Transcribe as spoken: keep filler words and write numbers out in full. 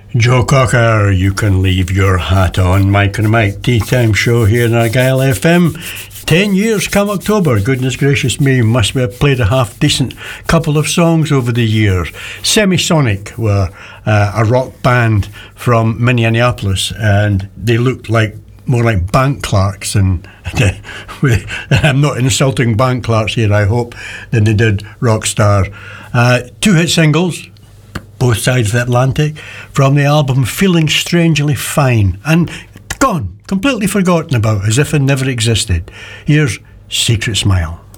Joe Cocker, you can leave your hat on. Mike and Mike, Tea Time Show here in Argyll F M. Ten years come October. Goodness gracious me, must have played a half decent couple of songs over the years. Semisonic were uh, a rock band from Minneapolis, and they looked like more like bank clerks, and I'm not insulting bank clerks here, I hope, than they did Rockstar. Uh, two hit singles, both sides of the Atlantic, from the album Feeling Strangely Fine, and gone, completely forgotten about, as if it never existed. Here's Secret Smile.